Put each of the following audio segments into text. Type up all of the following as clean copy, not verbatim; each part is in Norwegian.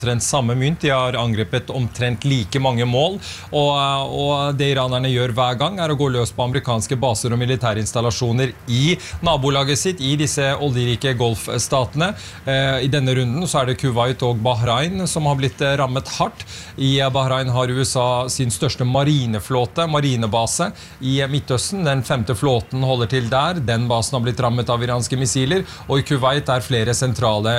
omtrent samme mynt. De har angrepet omtrent like mange mål, og det iranerne gjør hver gang å gå løs på amerikanske baser og militærinstallasjoner i nabolaget sitt, i disse oljerike golfstatene. I denne runden så det Kuwait og Bahrain som har blitt rammet hardt. I Bahrain har USA sin største marinebase i Midtøsten. Den 5. flåten holder til der. Den basen har blitt rammet av iranske missiler, og i Kuwait flere sentrale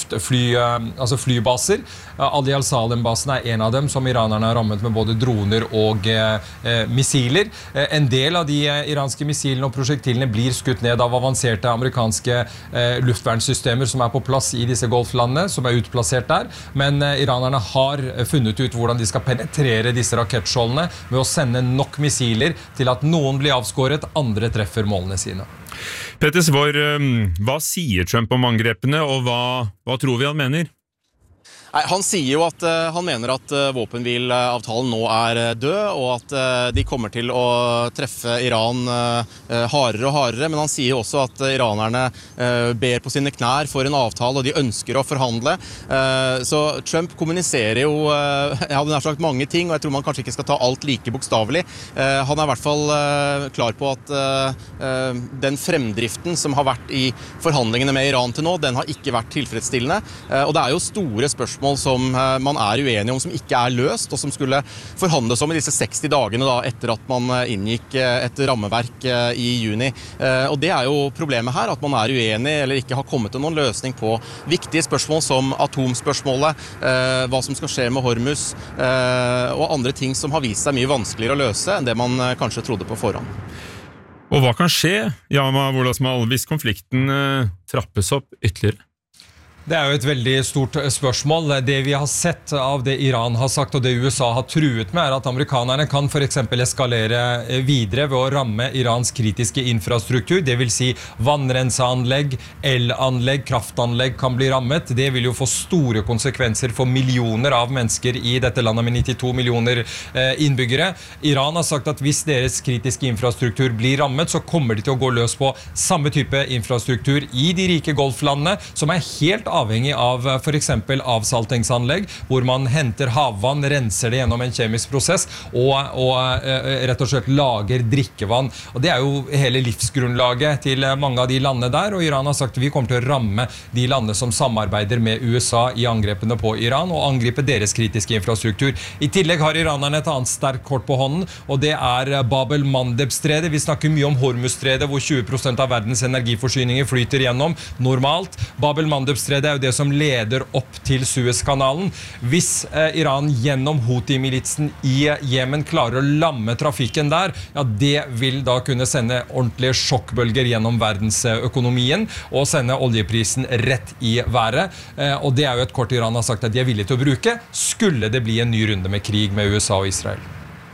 flybaser. Ali al-Salem-basen en av dem som iranerne har rammet med både droner og missiler. En del av de iranske missilene og prosjektilene blir skutt ned av avanserte amerikanske luftvernsystemer som på plass i disse golflandene, som utplassert der. Men iranerne har funnet ut hvordan de skal penetrere disse rakettskjoldene med å sende nok missiler til at noen blir avskåret, andre treffer målene sine. Petter Svaar, hva sier Trump om angrepene, og hva tror vi han mener? Nei, han sier jo at han mener at våpenhvileavtalen nå død, og at de kommer til å treffe Iran hardere og hardere, men han sier også at iranerne ber på sine knær for en avtale, og de ønsker å forhandle. Så Trump kommuniserer jo, jeg hadde nær sagt mange ting, og jeg tror man kanskje ikke skal ta alt like bokstavelig. Han I hvert fall klar på at den fremdriften som har vært i forhandlingene med Iran til nå, den har ikke vært tilfredsstillende, og det jo store spørsmål som man uenig om, som ikke løst, og som skulle forhandles om I disse 60 dagene da, etter at man inngikk et rammeverk I juni. Og det jo problemet her, at man uenig eller ikke har kommet til noen løsning på viktige spørsmål som atomspørsmålet, hva som skal skje med Hormuz, og andre ting som har vist seg mye vanskeligere å løse enn det man kanskje trodde på forhånd. Og hva kan skje, Yama Wolasmal, hvis konflikten trappes opp ytterligere? Det jo et veldig stort spørsmål. Det vi har sett av det Iran har sagt og det USA har truet med at amerikanerne kan for eksempel eskalere videre ved å ramme Irans kritiske infrastruktur. Det vil si vannrenseanlegg, elanlegg, kraftanlegg kan bli rammet. Det vil jo få store konsekvenser for millioner av mennesker I dette landet med 92 millioner innbyggere. Iran har sagt at hvis deres kritiske infrastruktur blir rammet, så kommer de til å gå løs på samme type infrastruktur I de rike golflandene, som helt avhengig av for eksempel avsaltingsanlegg, hvor man henter havvann, renser det gjennom en kjemisk prosess, og rett og slett lager drikkevann. Og det jo hele livsgrunnlaget til mange av de landene der, og Iran har sagt at vi kommer til å ramme de landene som samarbeider med USA I angrepene på Iran, og angripe deres kritiske infrastruktur. I tillegg har iranerne et annet sterkt kort på hånden, og det Bab el-Mandeb-stredet. Vi snakker mye om Hormuz-stredet, hvor 20% av verdens energiforsyninger flyter gjennom normalt. Bab el-Mandeb-stredet jo det som leder opp til Suezkanalen. Hvis Iran gjennom Houthi-militsen I Jemen klarer å lamme trafikken der, ja, det vil da kunne sende ordentlige sjokkbølger gjennom verdensøkonomien og sende oljeprisen rett I været. Og det jo et kort Iran har sagt at de villige til å bruke, skulle det bli en ny runde med krig med USA og Israel.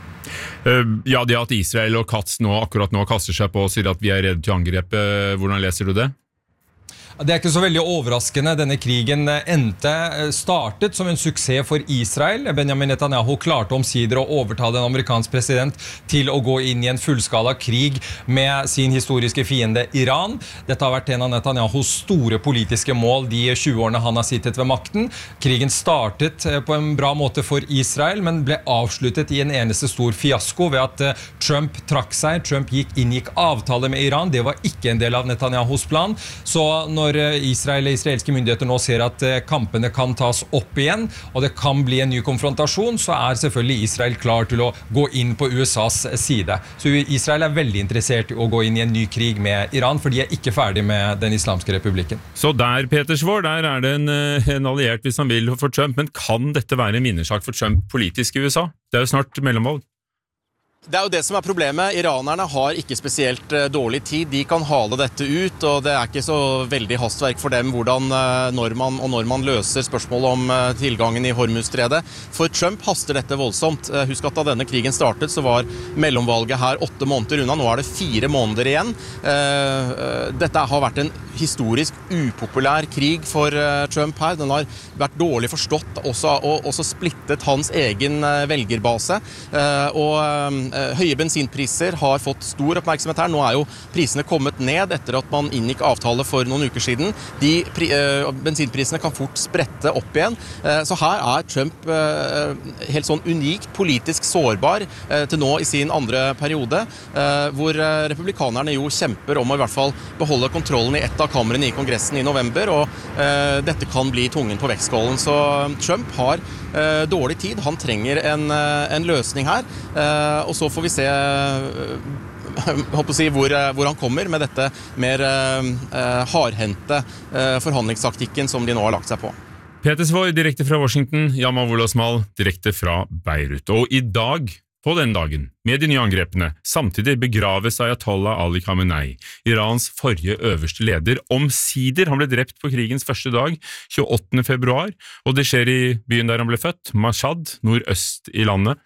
Ja, det at Israel og Katz akkurat nå kaster seg på og sier at vi redde til angrep, hvordan leser du det? Det ikke så veldig overraskende. Denne krigen startet som en suksess for Israel. Benjamin Netanyahu klarte omsider å overtale en amerikansk president til å gå inn I en fullskala krig med sin historiske fiende Iran. Dette har vært en av Netanyahus store politiske mål de 20 årene han har sittet ved makten. Krigen startet på en bra måte for Israel, men ble avsluttet I en eneste stor fiasko ved at Trump trakk seg. Trump inngikk avtale med Iran. Det var ikke en del av Netanyahus plan. Så når israelske myndigheter nå ser at kampene kan tas opp igjen, og det kan bli en ny konfrontasjon, så selvfølgelig Israel klar til å gå inn på USAs side. Så Israel veldig interessert I å gå inn I en ny krig med Iran, for de ikke ferdig med den islamske republikken. Så der, Petter Svaar, der det en alliert hvis han vil for Trump, men kan dette være en minnesak for Trump politisk I USA? Det jo snart mellomvalg. Det jo det som problemet. Iranerne har ikke spesielt dårlig tid. De kan hale dette ut, og det ikke så veldig hastverk for dem når man løser spørsmålet om tilgangen I Hormuz-stredet. For Trump haster dette voldsomt. Husk at da denne krigen startet, så var mellomvalget her 8 måneder unna. Nå det 4 måneder igjen. Dette har vært en historisk upopulær krig for Trump her. Den har vært dårlig forstått, og også splittet hans egen velgerbase. Og Høye bensinpriser har fått stor oppmerksomhet her. Nå jo prisene kommet ned etter at man inngikk avtale for noen uker siden. Bensinprisene kan fort sprette opp igjen. Så her Trump helt sånn unikt politisk sårbar til nå i sin andre periode, hvor republikanerne jo kjemper om å i hvert fall beholde kontrollen i ett av kamrene i Kongressen i november, og dette kan bli tungen på vektskålen. Så Trump har dårlig tid. Han trenger en løsning her, og så får vi se hvor han kommer med dette mer hardhendte forhandlingstaktikken som de nå har lagt seg på. Peter Svoi, direkte fra Washington, Yamavol Osmal, direkte fra Beirut. Og i dag, på den dagen, med de nye angrepene, samtidig begraves Ayatollah Ali Khamenei, Irans forrige øverste leder, omsider. Han ble drept på krigens første dag, 28. februar, og det skjer i byen der han ble født, Mashhad, nordøst i landet.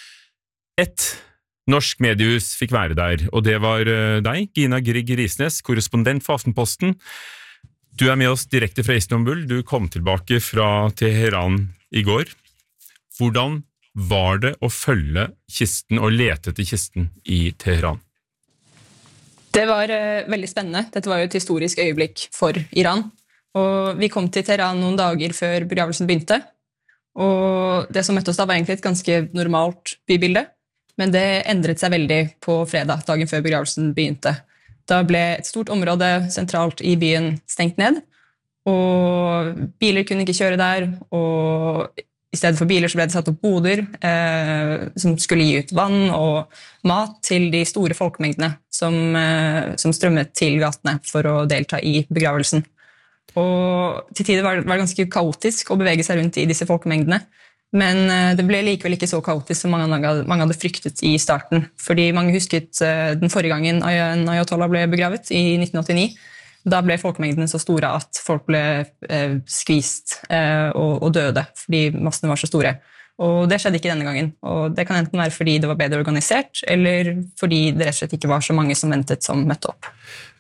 Et norsk mediehus fikk være der, og det var deg, Gina Grieg Risnes, korrespondent for Aftenposten. Du med oss direkte fra Istanbul, du kom tilbake fra Teheran i går. Hvordan var det å følge kisten og lete etter kisten i Teheran? Det var veldig spennende. Dette var jo et historisk øyeblikk for Iran. Og vi kom til Teheran noen dager før begravelsen begynte. Og det som møtte oss da var egentlig et ganske normalt bybilde. Men det endret seg veldig på fredag, dagen før begravelsen begynte. Da ble et stort område sentralt i byen stengt ned. Og biler kunne ikke kjøre der, og i stedet for biler så ble det satt opp boder som skulle gi ut vann og mat til de store folkemengdene som strømmet til gatene for å delta i begravelsen. Og til tider var det ganske kaotisk å bevege seg rundt i disse folkemengdene, men det ble likevel ikke så kaotisk som mange hadde fryktet i starten, fordi mange husket den forrige gangen Ayatollah ble begravet i 1989. Da ble folkemengden så store at folk ble skvist og døde, fordi massene var så store. Og det skjedde ikke denne gangen. Og det kan enten være fordi det var bedre organisert, eller fordi det rett og slett ikke var så mange som ventet som møtte opp.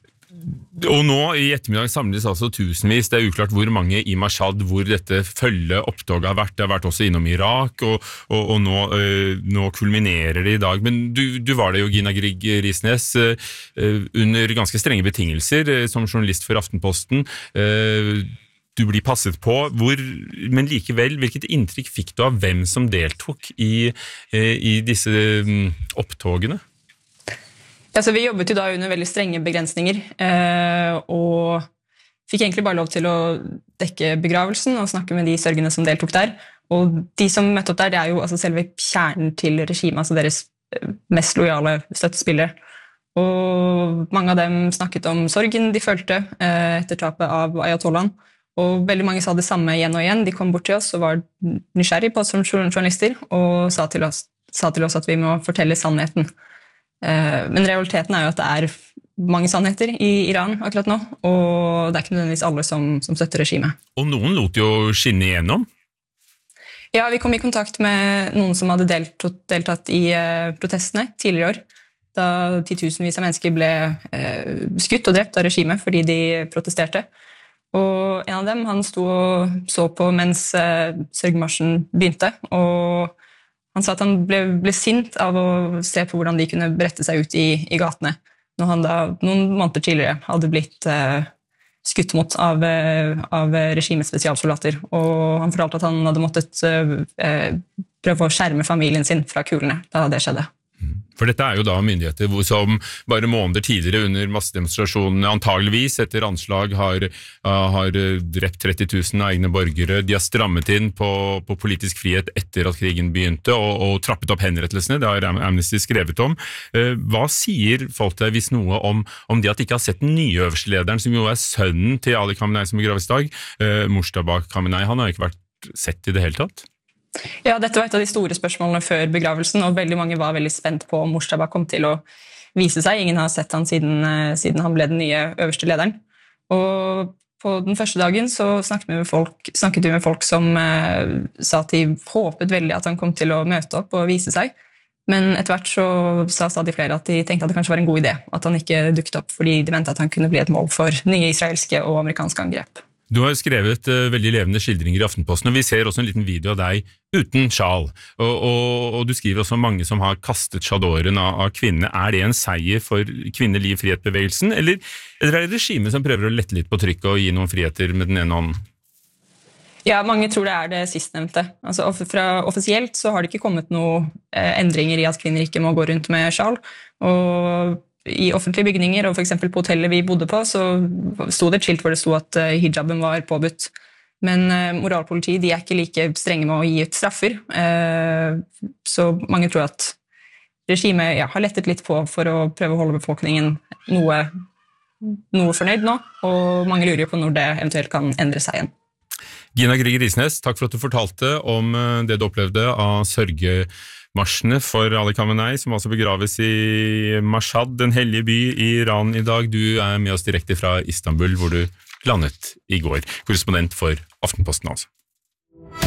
Og nå i ettermiddag samles altså tusenvis, det uklart hvor mange i Mashhad, hvor dette opptoget har vært. Det har vært også innom Irak, og nå kulminerer det i dag. Men du var det jo, Gina Grieg Risnes, under ganske strenge betingelser som journalist for Aftenposten. Du blir passet på, men likevel, hvilket inntrykk fikk du av hvem som deltok i disse opptogene? Ja, så vi jobbet jo da under veldig strenge begrensninger, og fikk egentlig bare lov til å dekke begravelsen og snakke med de sørgende som deltok der. Og de som møtte opp der, det jo altså selve kjernen til regimet, altså deres mest lojale støttespillere. Og mange av dem snakket om sorgen de følte etter tapet av Ayatollahen. Og veldig mange sa det samme igjen og igjen. De kom bort til oss og var nysgjerrig på oss som journalister, og sa til oss at vi må fortelle sannheten. Men realiteten jo at det mange sannheter i Iran akkurat nå, og det ikke nødvendigvis alle som støtter regimet. Og noen lot jo skinne igjennom? Ja, vi kom i kontakt med noen som hadde deltatt i protestene tidligere i år, da titusenvis av mennesker ble skutt og drept av regimet fordi de protesterte. Og en av dem, han sto og så på mens sørgemarsjen begynte, og han sa at han ble sint av å se på hvordan de kunne brette seg ut i gatene, når han da noen måneder tidligere hadde blitt skutt mot av regimets spesialsoldater. Og han fortalte at han hadde måttet prøve å skjerme familien sin fra kulene da det skjedde. For dette jo da myndigheter som bare måneder tidligere under massedemonstrasjonene antageligvis etter anslag har drept 30 000 av egne borgere. De har strammet inn på politisk frihet etter at krigen begynte og trappet opp henrettelsene. Det har Amnesty skrevet om. Hva sier folk der hvis noe om de at de ikke har sett den nye øverstelederen, som jo sønnen til Ali Khamenei som begraves i dag, Mujtaba Khamenei? Han har ikke vært sett i det hele tatt. Ja, dette var et av de store spørsmålene før begravelsen, og veldig mange var veldig spent på om Mujtaba kom til å vise seg. Ingen har sett han siden han ble den nye øverste lederen. Og på den første dagen så snakket vi med folk som sa at de håpet veldig at han kom til å møte opp og vise seg. Men etter hvert så sa stadig flere at de tenkte at det kanskje var en god idé at han ikke dukket opp, fordi de mente at han kunne bli et mål for nye israelske og amerikanske angrep. Du har skrevet veldig levende skildringer i Aftenposten, og vi ser også en liten video av deg uten sjal. Og du skriver også mange som har kastet chaddoren av kvinnene. Er det en seier for kvinnelig frihetbevegelsen, eller er det regimet som prøver å lette litt på trykket og gi noen friheter med den ene hånden? Ja, mange tror det er det sistnevnte. Altså, offisielt så har det ikke kommet noen endringer i at kvinner ikke må gå rundt med sjal. Og i offentlige bygninger, og for eksempel på hotellet vi bodde på, så sto det et skilt hvor det sto at hijaben var påbudt. Men moralpolitiet, de er ikke like strenge med å gi ut straffer. Så mange tror at regimet har lettet litt på for å prøve å holde befolkningen noe fornøyd nå, og mange lurer jo på når det eventuelt kan endre seg igjen. Gina Grieg Risnes, takk for at du fortalte om det du opplevde av sørgemarsjene for Ali Khamenei, som altså begraves i Mashhad, den hellige by i Iran i dag. Du er med oss direkte fra Istanbul, hvor du landet i går. Korrespondent for Aftenposten altså.